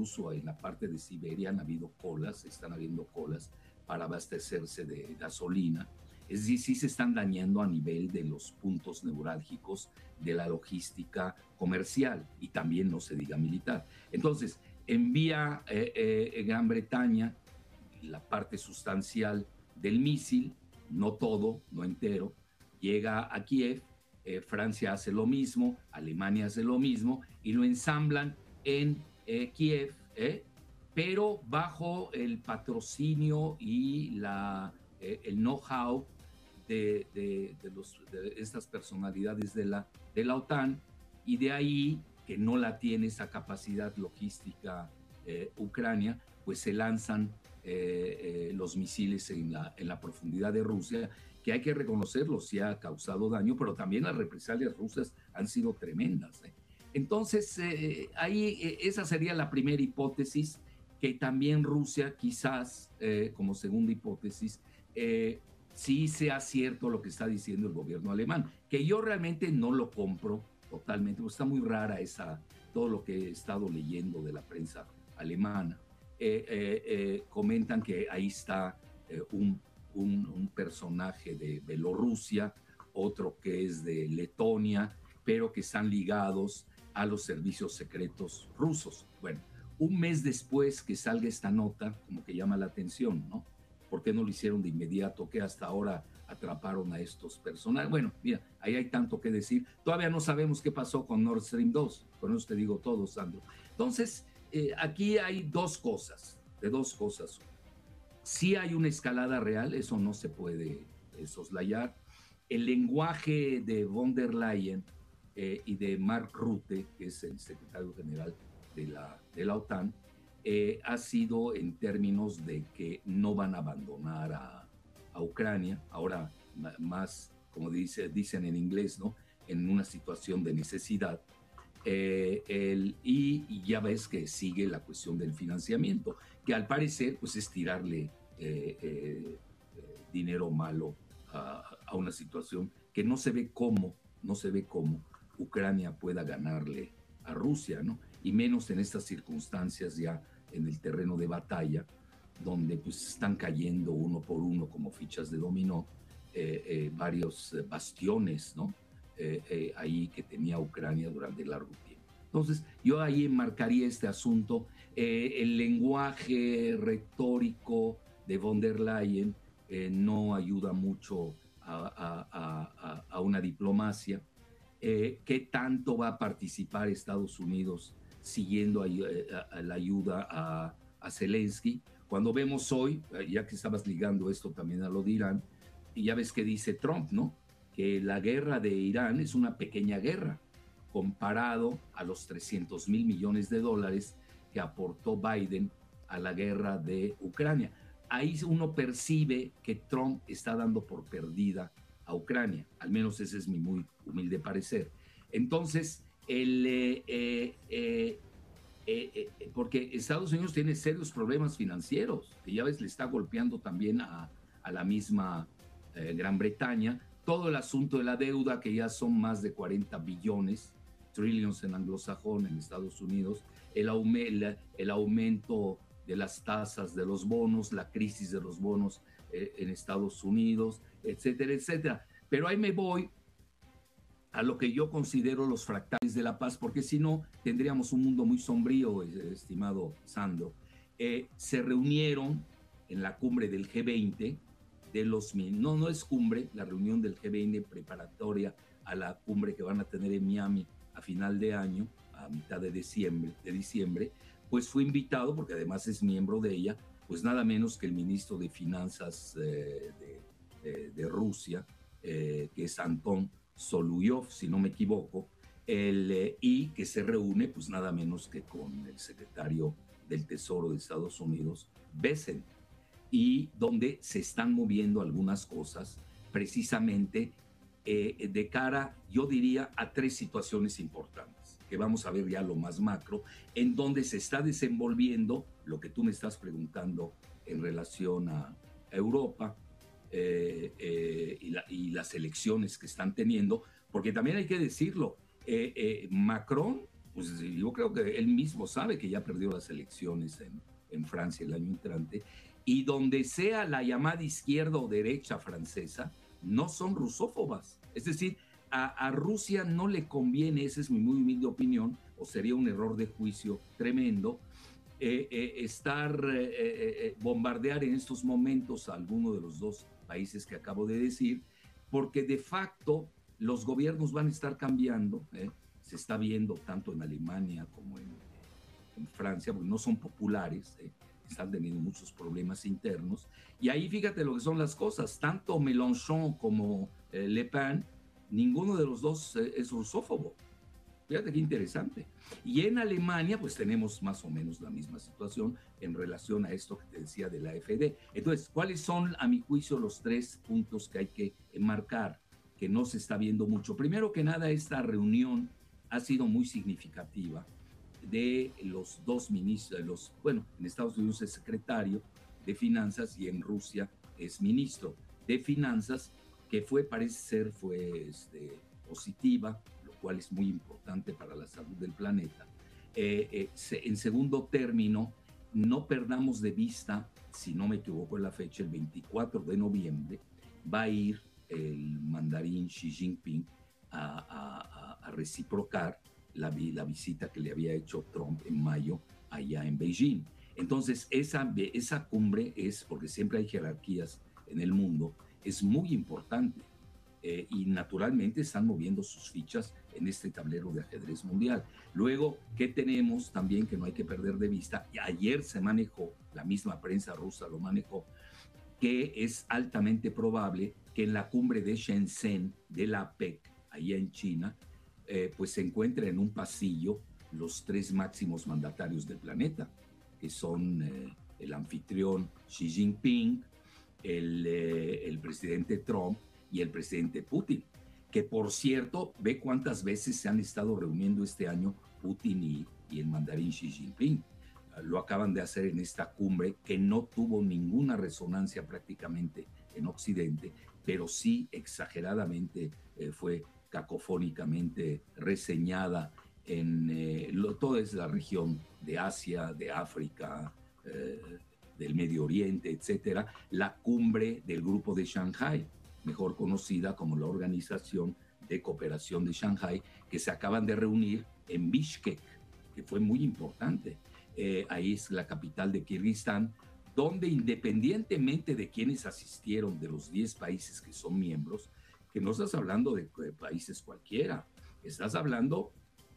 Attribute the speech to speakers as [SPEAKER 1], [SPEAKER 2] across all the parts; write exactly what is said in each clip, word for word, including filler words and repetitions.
[SPEAKER 1] incluso en la parte de Siberia han habido colas, están habiendo colas para abastecerse de gasolina. Es decir, sí se están dañando a nivel de los puntos neurálgicos de la logística comercial y también no se diga militar. Entonces, envía eh, eh, Gran Bretaña la parte sustancial del misil, no todo, no entero, llega a Kiev, eh, Francia hace lo mismo, Alemania hace lo mismo y lo ensamblan en eh, Kiev, eh, pero bajo el patrocinio y la, eh, el know-how de, de, de, los, de estas personalidades de la, de la OTAN, y de ahí que no la tiene esa capacidad logística eh, Ucrania, pues se lanzan eh, eh, los misiles en la, en la profundidad de Rusia, que hay que reconocerlo, sí ha causado daño, pero también las represalias rusas han sido tremendas. ¿eh? Entonces, eh, ahí eh, esa sería la primera hipótesis, que también Rusia quizás, eh, como segunda hipótesis, eh, sí sea cierto lo que está diciendo el gobierno alemán, que yo realmente no lo compro totalmente, porque está muy rara esa, todo lo que he estado leyendo de la prensa alemana. Eh, eh, eh, comentan que ahí está eh, un, un, un personaje de Bielorrusia, otro que es de Letonia, pero que están ligados a los servicios secretos rusos. Bueno, un mes después que salga esta nota, como que llama la atención, ¿no? ¿Por qué no lo hicieron de inmediato? Que hasta ahora atraparon a estos personajes. Bueno, mira, ahí hay tanto que decir. Todavía no sabemos qué pasó con Nord Stream dos. Con eso te digo todo, Sandro. Entonces, eh, aquí hay dos cosas, de dos cosas. Sí hay una escalada real, eso no se puede eh, soslayar. El lenguaje de von der Leyen eh, y de Mark Rutte, que es el secretario general de la, de la OTAN, eh, ha sido en términos de que no van a abandonar a, a Ucrania, ahora más, como dice, dicen en inglés, ¿no? En una situación de necesidad. Eh, el, y, y ya ves que sigue la cuestión del financiamiento, que al parecer pues es tirarle eh, eh, dinero malo a, a una situación que no se ve cómo, no se ve cómo Ucrania pueda ganarle a Rusia, ¿no? Y menos en estas circunstancias ya en el terreno de batalla, donde pues están cayendo uno por uno como fichas de dominó eh, eh, varios bastiones, ¿no? Eh, eh, ahí que tenía Ucrania durante largo tiempo. Entonces, yo ahí enmarcaría este asunto. Eh, el lenguaje retórico de von der Leyen eh, no ayuda mucho a, a, a, a una diplomacia. Eh, ¿Qué tanto va a participar Estados Unidos siguiendo a, a, a la ayuda a, a Zelensky? Cuando vemos hoy, ya que estabas ligando esto también a lo de Irán, y ya ves que dice Trump, ¿no? Que la guerra de Irán es una pequeña guerra comparado a los trescientos mil millones de dólares que aportó Biden a la guerra de Ucrania. Ahí uno percibe que Trump está dando por perdida a Ucrania, al menos ese es mi muy humilde parecer. Entonces, el, eh, eh, eh, eh, eh, porque Estados Unidos tiene serios problemas financieros, que ya ves, le está golpeando también a, a la misma eh, Gran Bretaña, todo el asunto de la deuda, que ya son más de cuarenta billones, trillions en anglosajón en Estados Unidos, el, aume el, el aumento de las tasas de los bonos, la crisis de los bonos eh, en Estados Unidos, etcétera, etcétera. Pero ahí me voy a lo que yo considero los fractales de la paz, porque si no, tendríamos un mundo muy sombrío, estimado Sandro. Eh, se reunieron en la cumbre del G veinte, de los, no, no es cumbre, la reunión del G veinte preparatoria a la cumbre que van a tener en Miami a final de año, a mitad de diciembre, de diciembre, pues fue invitado, porque además es miembro de ella, pues nada menos que el ministro de Finanzas eh, de, de, de Rusia, eh, que es Anton Soluyov, si no me equivoco, el, eh, y que se reúne pues nada menos que con el secretario del Tesoro de Estados Unidos, Bessent, y donde se están moviendo algunas cosas precisamente eh, de cara, yo diría, a tres situaciones importantes, que vamos a ver ya lo más macro, en donde se está desenvolviendo lo que tú me estás preguntando en relación a Europa, eh, eh, y, la, y las elecciones que están teniendo, porque también hay que decirlo, eh, eh, Macron Pues yo creo que él mismo sabe que ya perdió las elecciones en, en Francia el año entrante, y donde sea la llamada izquierda o derecha francesa, no son rusófobas. Es decir, a, a Rusia no le conviene, esa es mi muy humilde opinión, o sería un error de juicio tremendo, eh, eh, estar, eh, eh, eh, bombardear en estos momentos a alguno de los dos países que acabo de decir, porque de facto los gobiernos van a estar cambiando, ¿eh? Se está viendo tanto en Alemania como en, en Francia, porque no son populares, ¿eh? Están teniendo muchos problemas internos, y ahí fíjate lo que son las cosas, tanto Mélenchon como eh, Le Pen, ninguno de los dos eh, es rusófobo. Fíjate qué interesante. Y en Alemania, pues tenemos más o menos la misma situación en relación a esto que te decía de la A F D. Entonces, ¿cuáles son, a mi juicio, los tres puntos que hay que enmarcar, que no se está viendo mucho? Primero que nada, esta reunión ha sido muy significativa de los dos ministros, de los, bueno, en Estados Unidos es secretario de Finanzas y en Rusia es ministro de Finanzas, que fue, parece ser, fue este, positiva, cual es muy importante para la salud del planeta. Eh, eh, se, en segundo término, no perdamos de vista, si no me equivoco en la fecha, el veinticuatro de noviembre va a ir el mandarín Xi Jinping a, a, a reciprocar la, la visita que le había hecho Trump en mayo allá en Beijing. Entonces, esa, esa cumbre es, porque siempre hay jerarquías en el mundo, es muy importante. Eh, y naturalmente están moviendo sus fichas en este tablero de ajedrez mundial. Luego, ¿qué tenemos también que no hay que perder de vista? Y ayer se manejó, la misma prensa rusa lo manejó, que es altamente probable que en la cumbre de Shenzhen de la A P E C, allá en China, eh, pues se encuentren en un pasillo los tres máximos mandatarios del planeta, que son eh, el anfitrión Xi Jinping, el, eh, el presidente Trump y el presidente Putin, que por cierto, ve cuántas veces se han estado reuniendo este año Putin y, y el mandarín Xi Jinping. Lo acaban de hacer en esta cumbre que no tuvo ninguna resonancia prácticamente en Occidente, pero sí exageradamente eh, fue cacofónicamente reseñada en eh, lo, toda es la región de Asia, de África, eh, del Medio Oriente, etcétera, la cumbre del grupo de Shanghái, mejor conocida como la Organización de Cooperación de Shanghái, que se acaban de reunir en Bishkek, que fue muy importante. Eh, ahí es la capital de Kirguistán, donde independientemente de quienes asistieron, de los diez países que son miembros, que no estás hablando de, de países cualquiera, estás hablando,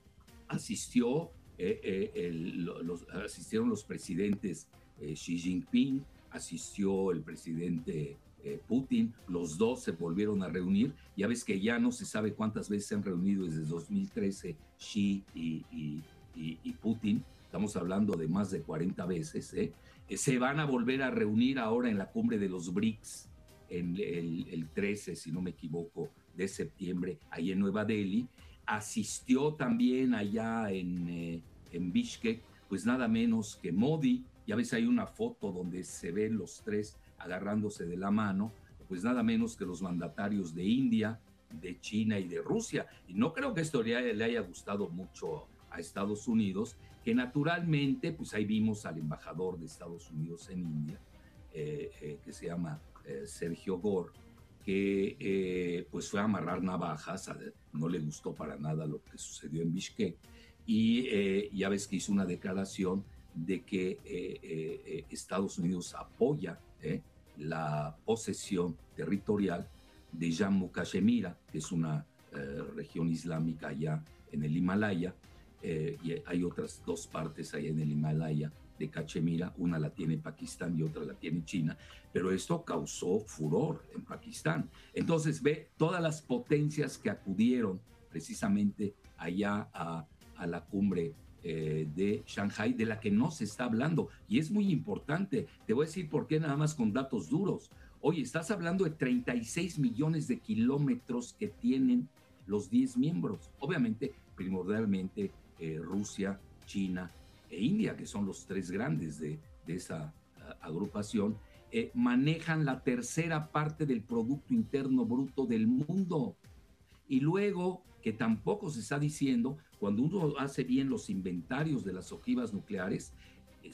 [SPEAKER 1] asistió, eh, eh, el, los, asistieron los presidentes eh, Xi Jinping, asistió el presidente eh, Putin, los dos se volvieron a reunir. Ya ves que ya no se sabe cuántas veces se han reunido desde dos mil trece Xi y, y, y, y Putin, estamos hablando de más de cuarenta veces, ¿eh? Eh, se van a volver a reunir ahora en la cumbre de los BRICS, en el, el trece, si no me equivoco, de septiembre, ahí en Nueva Delhi. Asistió también allá en, eh, en Bishkek, pues nada menos que Modi. Ya ves, hay una foto donde se ven los tres agarrándose de la mano, pues nada menos que los mandatarios de India, de China y de Rusia. Y no creo que esto le haya, le haya gustado mucho a Estados Unidos, que naturalmente, pues ahí vimos al embajador de Estados Unidos en India, eh, eh, que se llama eh, Sergio Gore, que eh, pues fue a amarrar navajas, a, no le gustó para nada lo que sucedió en Bishkek, y eh, ya ves que hizo una declaración de que eh, eh, Estados Unidos apoya eh, la posesión territorial de Jammu Cachemira, que es una eh, región islámica allá en el Himalaya, eh, y hay otras dos partes allá en el Himalaya de Cachemira, una la tiene Pakistán y otra la tiene China, pero esto causó furor en Pakistán. Entonces ve todas las potencias que acudieron precisamente allá a, a la cumbre eh, de Shanghái, de la que no se está hablando, y es muy importante. Te voy a decir por qué, nada más con datos duros. Oye, estás hablando de treinta y seis millones de kilómetros que tienen los diez miembros, obviamente primordialmente eh, Rusia, China e India, que son los tres grandes de, de esa uh, agrupación, eh, manejan la tercera parte del Producto Interno Bruto del mundo. Y luego, que tampoco se está diciendo, cuando uno hace bien los inventarios de las ojivas nucleares,